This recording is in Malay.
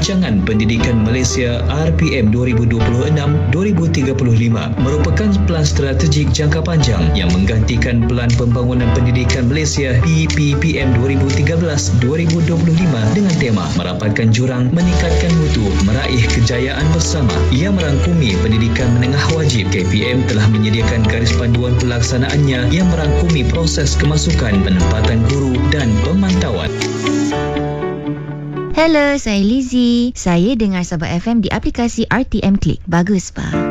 Rancangan Pendidikan Malaysia RPM 2026-2035 merupakan pelan strategik jangka panjang yang menggantikan Pelan Pembangunan Pendidikan Malaysia PPPM 2013-2025 dengan tema merapatkan jurang, meningkatkan mutu, meraih kejayaan bersama. Ia merangkumi pendidikan menengah wajib. KPM telah menyediakan garis panduan pelaksanaannya yang merangkumi proses kemasukan, penempatan guru dan pemantauan. Hello, saya Lizzie. Saya dengar Sabah FM di aplikasi RTM Click. Bagus, Pak.